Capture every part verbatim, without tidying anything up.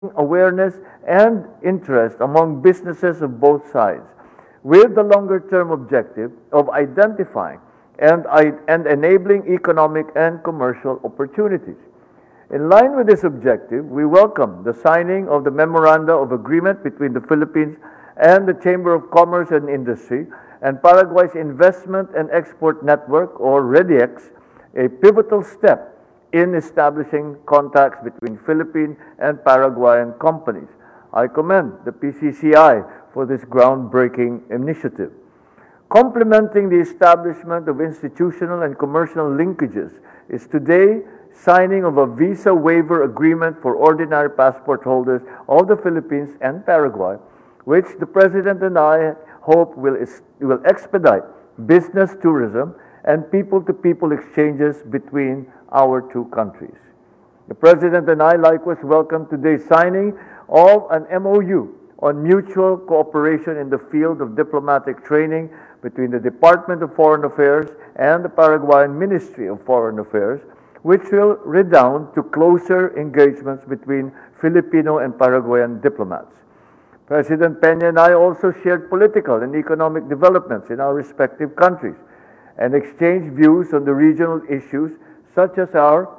awareness and interest among businesses of both sides, with the longer-term objective of identifying and, and enabling economic and commercial opportunities. In line with this objective, we welcome the signing of the Memoranda of Agreement between the Philippines and the Chamber of Commerce and Industry and Paraguay's Investment and Export Network, or REDIEX, a pivotal step in establishing contacts between Philippine and Paraguayan companies. I commend the P C C I for this groundbreaking initiative. Complementing the establishment of institutional and commercial linkages is today signing of a visa waiver agreement for ordinary passport holders of the Philippines and Paraguay, which the President and I hope will, will expedite business tourism and people-to-people exchanges between our two countries. The President and I likewise welcome today's signing of an M O U on mutual cooperation in the field of diplomatic training between the Department of Foreign Affairs and the Paraguayan Ministry of Foreign Affairs, which will redound to closer engagements between Filipino and Paraguayan diplomats. President Peña and I also shared political and economic developments in our respective countries and exchanged views on the regional issues such as our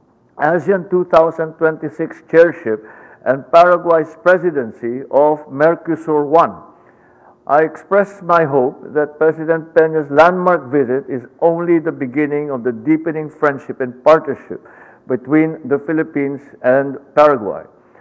ASEAN two thousand twenty-six chairship and Paraguay's presidency of Mercosur one. I express my hope that President Peña's landmark visit is only the beginning of the deepening friendship and partnership between the Philippines and Paraguay.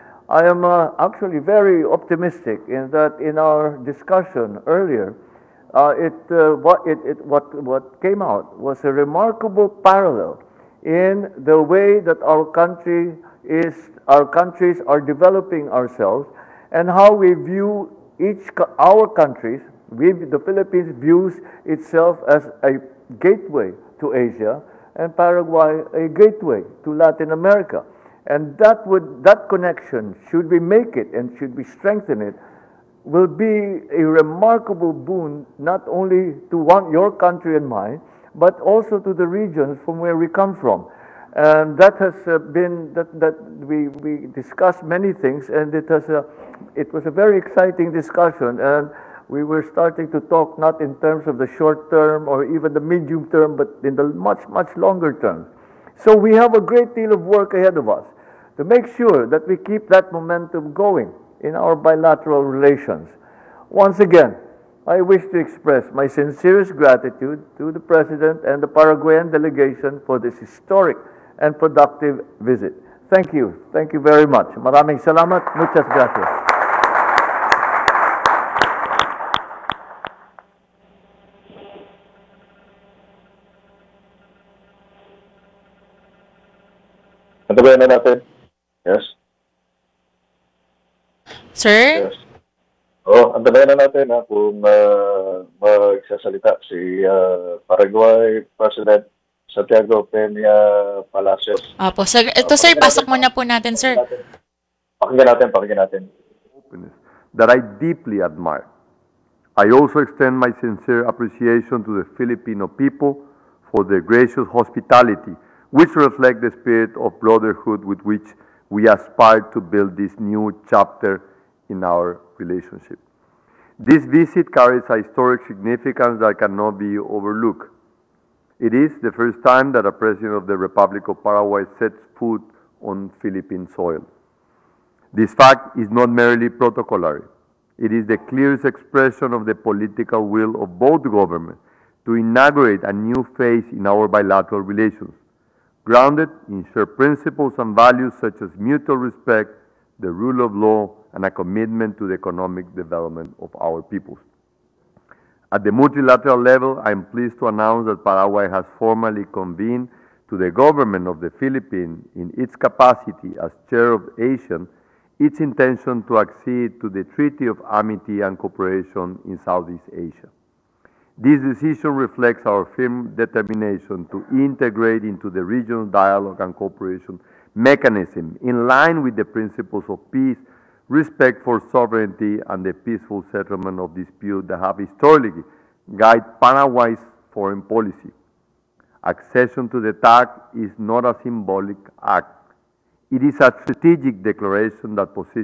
I am uh, actually very optimistic in that in our discussion earlier, uh, it, uh, what, it, it, what, what came out was a remarkable parallel in the way that our country is, our countries are developing ourselves and how we view each, our countries, we, the Philippines views itself as a gateway to Asia and Paraguay a gateway to Latin America. And that would, that connection, should we make it and should we strengthen it, will be a remarkable boon not only to one, your country and mine, but also to the regions from where we come from. And that has uh, been, that, that we, we discussed many things, and it, has a, it was a very exciting discussion. And we were starting to talk not in terms of the short term or even the medium term, but in the much, much longer term. So we have a great deal of work ahead of us to make sure that we keep that momentum going in our bilateral relations. Once again, I wish to express my sincerest gratitude to the President and the Paraguayan delegation for this historic and productive visit. Thank you. Thank you very much. Maraming salamat. Muchas gracias. Antabayan na natin. Yes? Sir? Yes. Oh, antabayan na natin ha, kung uh, magsasalita si uh, Paraguay President Santiago Peña Palacios. Apo, sir. Uh, Ito, sir, pakinggan natin. pasok muna po natin, sir. Pakinggan natin, pakinggan natin. Openness that I deeply admire. I also extend my sincere appreciation to the Filipino people for their gracious hospitality, which reflect the spirit of brotherhood with which we aspire to build this new chapter in our relationship. This visit carries a historic significance that cannot be overlooked. It is the first time that a president of the Republic of Paraguay sets foot on Philippine soil. This fact is not merely protocolary. It is the clearest expression of the political will of both governments to inaugurate a new phase in our bilateral relations, grounded in shared principles and values such as mutual respect, the rule of law, and a commitment to the economic development of our peoples. At the multilateral level, I am pleased to announce that Paraguay has formally convened to the government of the Philippines in its capacity as chair of ASEAN its intention to accede to the Treaty of Amity and Cooperation in Southeast Asia. This decision reflects our firm determination to integrate into the regional dialogue and cooperation mechanism in line with the principles of peace, respect for sovereignty, and the peaceful settlement of disputes that have historically guided Paraguay's foreign policy. Accession to the T A C is not a symbolic act. It is a strategic declaration that positions